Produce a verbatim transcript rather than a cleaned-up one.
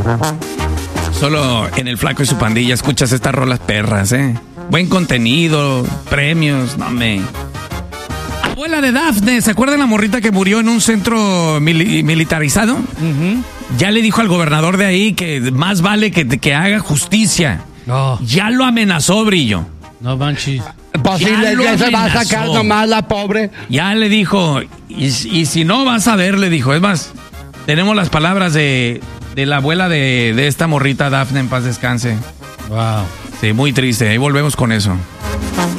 Solo en El Flaco y su Pandilla escuchas estas rolas perras, ¿eh? Buen contenido, premios, no me... Abuela de Dafne, ¿se acuerdan la morrita que murió en un centro mili- militarizado? Uh-huh. Ya le dijo al gobernador de ahí que más vale que, que haga justicia. Oh. Ya lo amenazó, Brillo. No manches. Pues Ya sí, le- lo ya se va a sacar amenazó. nomás la pobre. Ya le dijo, y, y si no vas a ver, le dijo. Es más, tenemos las palabras de, de la abuela de, de esta morrita, Dafne, en paz descanse. Wow. Sí, muy triste. Ahí volvemos con eso.